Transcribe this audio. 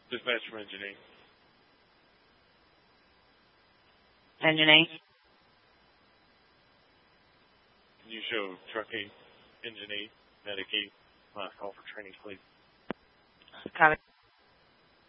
Dispatch from Engine 8. Engine 8. Can you show Truck 8, Engine 8, Medic 8, last call for training, please? Copy.